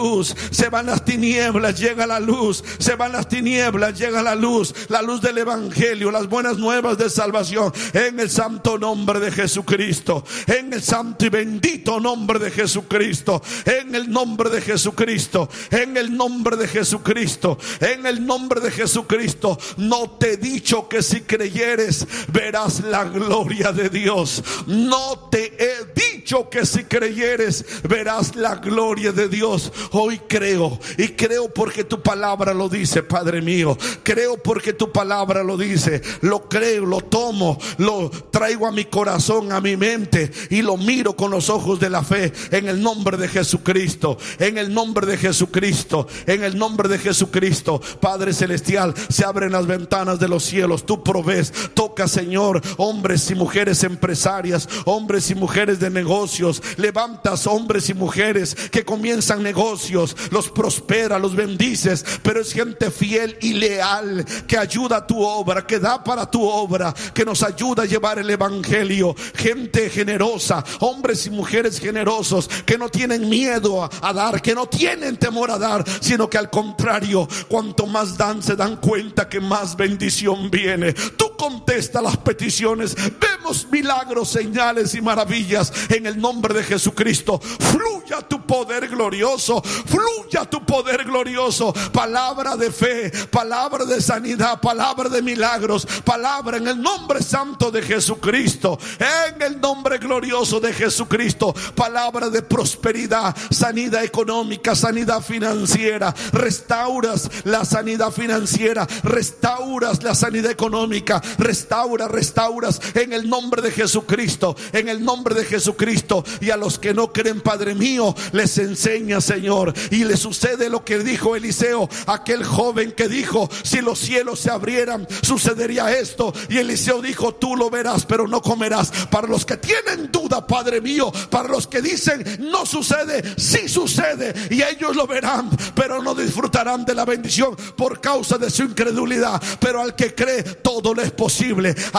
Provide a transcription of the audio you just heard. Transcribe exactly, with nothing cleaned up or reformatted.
luz, se van las tinieblas, llega la luz, se van las tinieblas, llega la luz, la luz del evangelio, las buenas nuevas de salvación, en el santo nombre de Jesucristo, en el santo y bendito nombre de Jesucristo, en el nombre de Jesucristo, en el nombre de Jesucristo, en el nombre de Jesucristo. No te he dicho que si creyeres verás la gloria de Dios. No te he dicho que si creyeres verás la gloria de Dios. Hoy creo, y creo porque tu palabra lo dice, Padre mío. Creo porque tu palabra lo dice. Lo creo, lo tomo, lo traigo a mi corazón, a mi mente, y lo miro con los ojos de la fe, en el nombre de Jesucristo, en el nombre de Jesucristo, en el nombre de Jesucristo. Padre celestial, se abren las ventanas de los cielos, tú provees. Toca, Señor, hombres y mujeres empresarias, hombres y mujeres de negocios. Levantas hombres y mujeres que comienzan negocios, los prospera, los bendices, pero es gente fiel y leal que ayuda a tu obra, que da para tu obra, que nos ayuda a llevar el evangelio. Gente generosa, hombres y mujeres generosos que no tienen miedo a, a dar, que no tienen temor a dar, sino que al contrario, cuanto más dan, se dan cuenta que más bendición viene. Tú contesta las peticiones, vemos milagros, señales y maravillas en el nombre de Jesucristo. Fluya tu poder glorioso, fluya tu poder glorioso. Palabra de fe, palabra de sanidad, palabra de milagros, palabra en el nombre santo de Jesucristo, en el nombre glorioso de Jesucristo. Palabra de prosperidad, sanidad económica, sanidad financiera. Restauras la sanidad financiera, restauras la sanidad económica, restaura, restauras en el nombre de Jesucristo, en el nombre de Jesucristo. Y a los que no creen, Padre mío, les enseña, Señor, y le sucede lo que dijo Eliseo, aquel joven que dijo: si los cielos se abrieran, sucedería esto. Y Eliseo dijo: tú lo verás, pero no comerás. Para los que tienen duda, Padre mío, para los que dicen no sucede, sí sucede, y ellos lo verán, pero no disfrutarán de la bendición por causa de su incredulidad. Pero al que cree, todo le es posible.